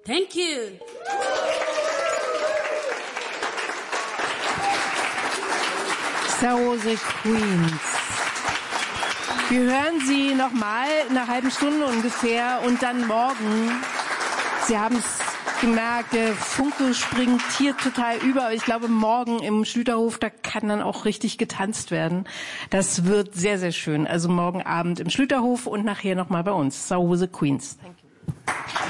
Thank you. Saoirse Queens. Wir hören sie nochmal in einer halben Stunde ungefähr und dann morgen. Sie haben es gemerkt, der Funke springt hier total über. Aber ich glaube, morgen im Schlüterhof, da kann dann auch richtig getanzt werden. Das wird sehr, sehr schön. Also morgen Abend im Schlüterhof und nachher nochmal bei uns. Saoirse Queens. Thank you.